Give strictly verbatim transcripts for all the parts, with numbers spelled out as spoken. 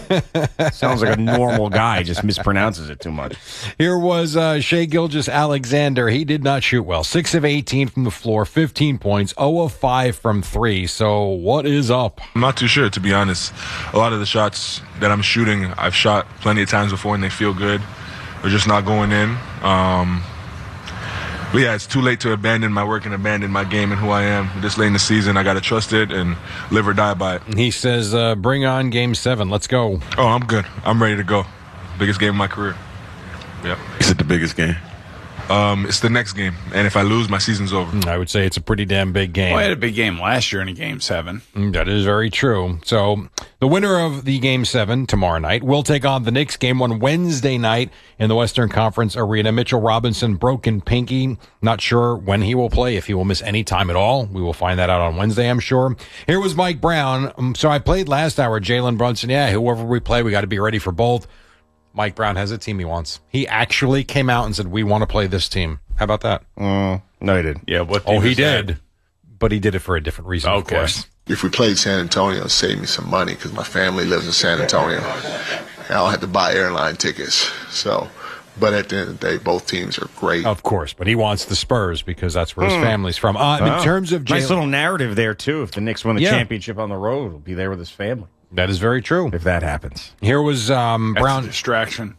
Sounds like a normal guy, just mispronounces it too much. Here was uh, Shai Gilgeous-Alexander. He did not shoot well. six of eighteen from the floor, fifteen points, zero of five from three. So what is up? I'm not too sure, to be honest. A lot of the shots that I'm shooting, I've shot plenty of times before, and they feel good. They're just not going in. Um, but yeah, it's too late to abandon my work and abandon my game and who I am. This late in the season, I got to trust it and live or die by it. He says, uh, bring on game seven. Let's go. Oh, I'm good. I'm ready to go. Biggest game of my career. Yep. Is it the biggest game? Um, it's the next game, and if I lose, my season's over. I would say it's a pretty damn big game. Well, I had a big game last year in a game seven. That is very true. So the winner of the game seven tomorrow night will take on the Knicks. Game one Wednesday night in the Western Conference Arena. Mitchell Robinson, broken pinky. Not sure when he will play, if he will miss any time at all. We will find that out on Wednesday, I'm sure. Here was Mike Brown. Um, so I played last hour, Jalen Brunson. Yeah, whoever we play, we got to be ready for both. Mike Brown has a team he wants. He actually came out and said, we want to play this team. How about that? Mm, no, he didn't. Yeah, what? Oh, he that? did. But he did it for a different reason, Okay. of course. If we played San Antonio, it'd save me some money because my family lives in San Antonio. I don't have to buy airline tickets. So, but at the end of the day, both teams are great. Of course, but he wants the Spurs because that's where his family's from. Uh, Oh. in terms of nice Jalen, little narrative there, too. If the Knicks win the Yeah. championship on the road, he'll be there with his family. that is very true. If that happens. Here was um, That's Brown. a distraction.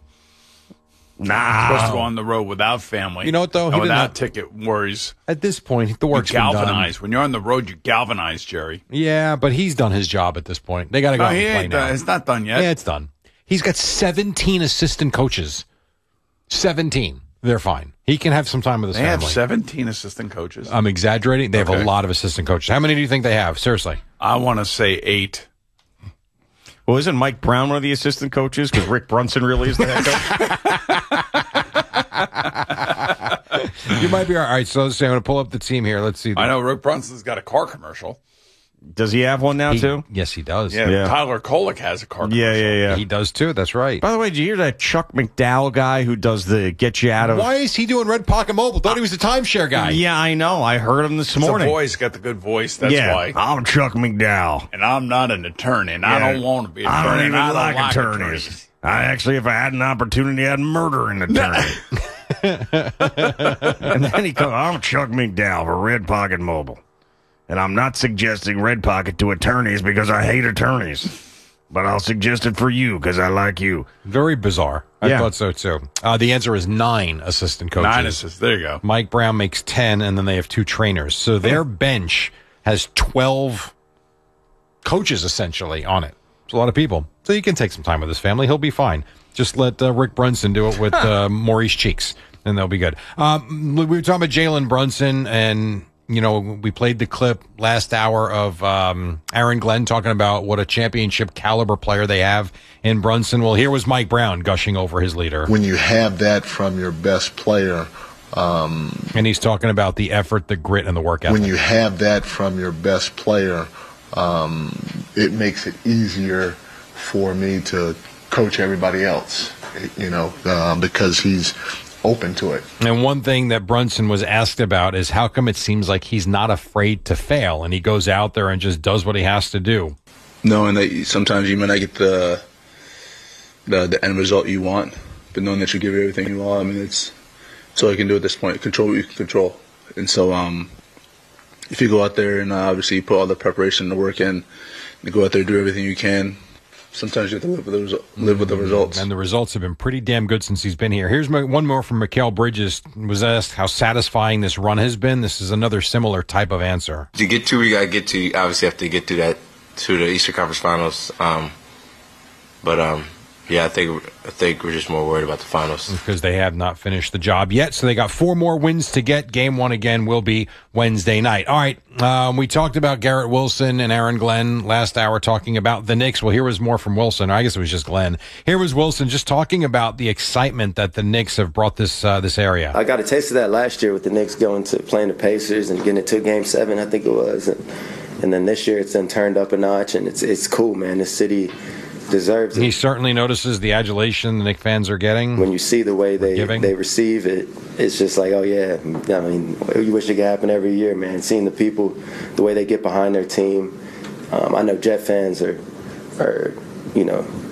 Nah. Supposed to go on the road without family. You know what, though? He And did without not- ticket worries. At this point, the You work's been done. galvanize. When you're on the road, you galvanize, Jerry. Yeah, but he's done his job at this point. They got to go No, out he and play ain't now. done. It's not done yet. Yeah, it's done. He's got seventeen assistant coaches. seventeen. They're fine. He can have some time with his They family. have seventeen assistant coaches. I'm exaggerating. They have Okay. a lot of assistant coaches. How many do you think they have? Seriously. I want to say eight. Well, isn't Mike Brown one of the assistant coaches? Because Rick Brunson really is the head coach? You might be all right. So let's see. I'm going to pull up the team here. Let's see. I know Rick Brunson's got a car commercial. Does he have one now, He- too? Yes, he does. Yeah, Yeah. Tyler Kolek has a car commercial. Yeah, yeah, yeah. He does too. That's right. By the way, did you hear that Chuck McDowell guy who does the get you out of... Why is he doing Red Pocket Mobile? Thought he was a timeshare guy. Yeah, I know. I heard him this It's the morning. voice, got the good voice. That's yeah, why. I'm Chuck McDowell. And I'm not an attorney, and I Yeah. don't want to be an I attorney. don't and even I don't like, like attorneys. I actually, if I had an opportunity, I'd murder an attorney. And then he goes, I'm Chuck McDowell for Red Pocket Mobile. And I'm not suggesting Red Pocket to attorneys because I hate attorneys. But I'll suggest it for you because I like you. Very bizarre. I Yeah. thought so too. Uh, the answer is nine assistant coaches. Nine assists. There you go. Mike Brown makes ten, and then they have two trainers. So their bench has twelve coaches essentially on it. It's a lot of people. So you can take some time with his family. He'll be fine. Just let uh, Rick Brunson do it with uh, Maurice Cheeks, and they'll be good. Um, we were talking about Jalen Brunson, and, you know, we played the clip last hour of um, Aaron Glenn talking about what a championship caliber player they have in Brunson. Well, here was Mike Brown gushing over his leader. When you have that from your best player, And he's talking about the effort, the grit, and the work ethic. when you have that from your best player, um, it makes it easier for me to coach everybody else, you know, um, because he's open to it. And one thing that Brunson was asked about is how come it seems like he's not afraid to fail, and he goes out there and just does what he has to do. Knowing that you- sometimes you might not get the, the the end result you want, but knowing that you give everything you want, I mean, it's, it's all you can do at this point. Control what you can control. And so um, if you go out there and uh, obviously you put all the preparation and the work in, and go out there and do everything you can, sometimes you have to live with the, resu- live with the results. And the results have been pretty damn good since he's been here. Here's my, one more from Mikal Bridges. Was asked how satisfying this run has been. This is another similar type of answer. To get to where you got to get to, you obviously have to get to that, to the Eastern Conference Finals. Um, but, um, yeah, I think I think we're just more worried about the finals. Because they have not finished the job yet. So they got four more wins to get. Game one again will be Wednesday night. All right. Um, we talked about Garrett Wilson and Aaron Glenn last hour talking about the Knicks. Well, here was more from Wilson. I guess it was just Glenn. Here was Wilson just talking about the excitement that the Knicks have brought this uh, this area. I got a taste of that last year with the Knicks going to playing the Pacers and getting it to game seven, I think it was. And, and then this year it's then turned up a notch, and it's it's cool, man. The city deserves it. He certainly notices the adulation the Knicks fans are getting. When you see the way they giving. they receive it, it's just like, oh yeah. I mean, you wish it could happen every year, man. Seeing the people, the way they get behind their team. Um, I know Jet fans are, are, you know,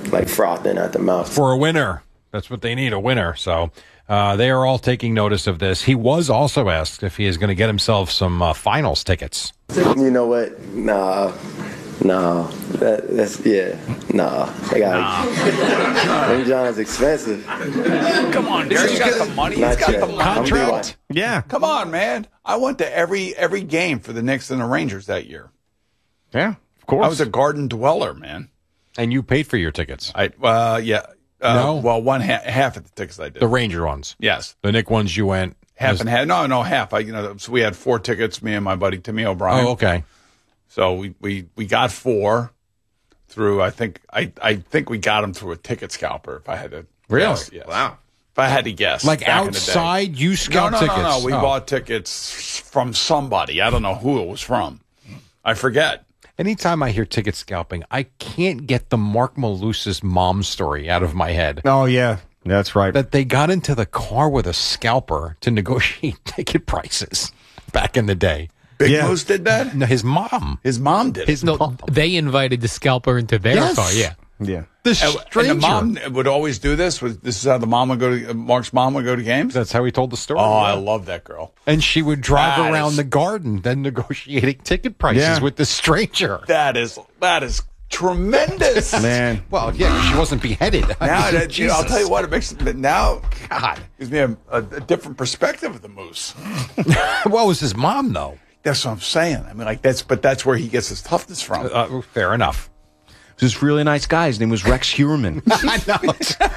like frothing at the mouth. For a winner. That's what they need, a winner. So uh, they are all taking notice of this. He was also asked if he is going to get himself some uh, finals tickets. You know what? Nah. Nah. That, that's, yeah. Nah. I got nah. Them John's expensive. Come on, Derek. He's got the money. He's Not got yet. the I'm contract. Yeah. Come on, man. I went to every every game for the Knicks and the Rangers that year. Yeah, of course. I was a Garden dweller, man. And you paid for your tickets. I uh yeah. Uh, No? Well, one ha- half of the tickets I did. The Ranger ones. yes. The Nick ones you went. Half as- and half. No, no, half. I, you know, so we had four tickets, me and my buddy Timmy O'Brien. Oh, okay. So we, we, we got four through. I think I, I think we got them through a ticket scalper. If I had to Really? guess, yes. Wow. If I had to guess, Like back in the day. outside, you scout no, no, tickets. No, no, We Oh. bought tickets from somebody. I don't know who it was from. I forget. Anytime I hear ticket scalping, I can't get the Mark Malusis mom story out of my head. Oh, yeah. That's right. That they got into the car with a scalper to negotiate ticket prices back in the day. Big Yeah. Moose did that? No, his mom. His mom did it. His No, mom. they invited the scalper into their Yes. car. Yeah. yeah. The And, stranger. and the mom would always do this. Was this is how the mom would go to Mark's mom would go to games? That's how he told the story. Oh, I yeah. love that girl. And she would drive That around is- the garden, then negotiating ticket prices Yeah. with the stranger. That is that is tremendous, Man. Well, yeah, she wasn't beheaded. I Now mean, that, you know, I'll Jesus. tell you what, it makes it now. God, gives me a, a, a different perspective of the Moose. What was his mom, though? That's what I'm saying. I mean, like that's, but that's where he gets his toughness from. Uh, fair enough. This this really nice guy. His name was Rex Heuerman. I know.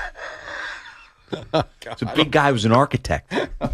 It's a big guy who was an architect.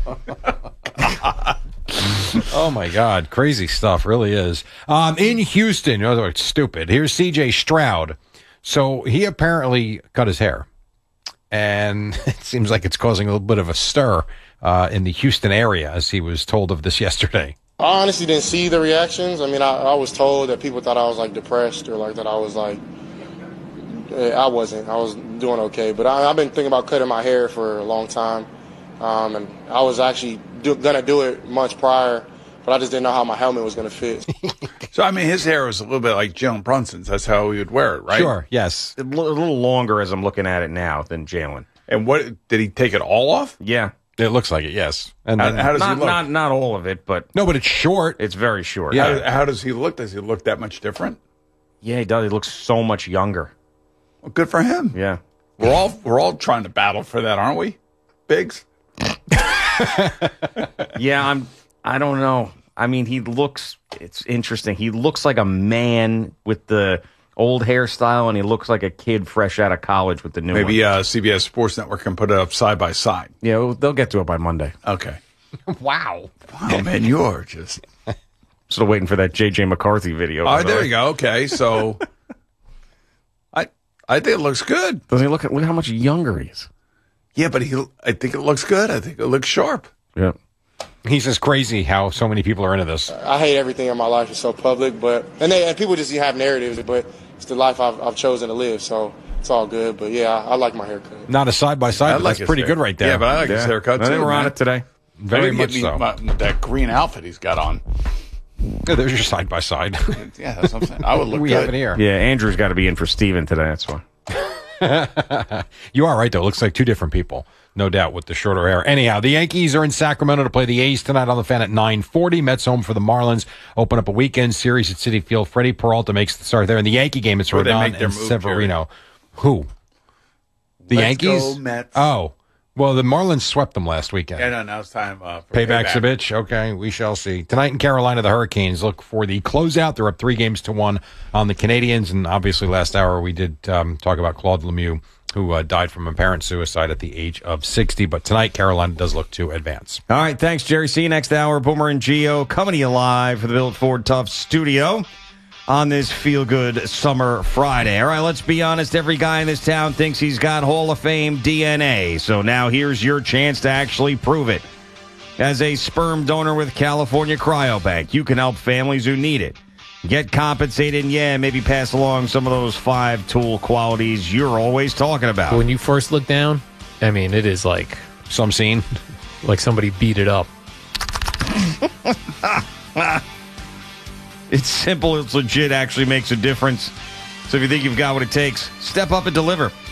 Oh my God, crazy stuff, really is. Um, in Houston, oh, it's stupid. Here's C J Stroud. So he apparently cut his hair, and it seems like it's causing a little bit of a stir uh, in the Houston area, as he was told of this yesterday. I honestly didn't see the reactions. I mean, I, I was told that people thought I was like depressed or like that I was like, eh, I wasn't. I was doing okay. But I, I've been thinking about cutting my hair for a long time, um, and I was actually do, gonna do it much prior, but I just didn't know how my helmet was gonna fit. So I mean, his hair was a little bit like Jalen Brunson's. That's how he would wear it, right? Sure, yes. A li- a little longer as I'm looking at it now than Jalen. And what did he take it all off? Yeah. It looks like it, yes. And How, then- how does Not, he look? not not all of it, but no, but it's short. it's very short. Yeah. How, how does he look? Does he look that much different? Yeah, he does. He looks so much younger. Well, good for him. Yeah. We're all we're all trying to battle for that, aren't we? Biggs. Yeah, I'm I don't know. I mean, he looks it's interesting. He looks like a man with the old hairstyle, and he looks like a kid fresh out of college with the new Maybe one. uh, C B S Sports Network can put it up side by side. Yeah, well, they'll get to it by Monday. Okay. Wow. Wow, man, you're just. Still waiting for that J J McCarthy video. Oh, there you go. Okay, so I I think it looks good. Doesn't he look at look how much younger he is? Yeah, but he I think it looks good. I think it looks sharp. Yeah. He's just crazy how so many people are into this. I hate everything in my life is so public, but and they and people just have narratives, but it's the life I've, I've chosen to live, so it's all good. But yeah, I, I like my haircut. Not a side by I side, but like that's his pretty hair. good right there. Yeah, but I like his Yeah. haircut I too. think we're on man. it today. Very I didn't much get me so. my- that green outfit he's got on. Yeah, there's your side by side. Yeah, that's what I'm saying. I would look We good. have it here. Yeah, Andrew's got to be in for Steven today. That's why. You are right, though. It looks like two different people, no doubt, with the shorter hair. Anyhow, the Yankees are in Sacramento to play the A's tonight on the Fan at nine forty. Mets home for the Marlins. Open up a weekend series at Citi Field. Freddie Peralta makes the start there. In the Yankee game, it's Where they Rodon make their and move, Severino. Who? The Let's Yankees? go, Mets. Oh. Well, the Marlins swept them last weekend. Yeah, no, now it's time uh, for Payback's payback. a bitch. Okay, we shall see. Tonight in Carolina, the Hurricanes look for the closeout. They're up three games to one on the Canadians. And obviously, last hour we did um, talk about Claude Lemieux, who uh, died from apparent suicide at the age of sixty. But tonight, Carolina does look to advance. All right, thanks, Jerry. See you next hour. Boomer and Geo coming to you live for the Built Ford Tough studio on this feel-good summer Friday. All right, let's be honest. Every guy in this town thinks he's got Hall of Fame D N A. So now here's your chance to actually prove it. As a sperm donor with California Cryobank, you can help families who need it. Get compensated and, yeah, maybe pass along some of those five-tool qualities you're always talking about. When you first look down, I mean, it is like Some scene. like somebody beat it up. It's simple. It's legit. Actually makes a difference. So if you think you've got what it takes, step up and deliver.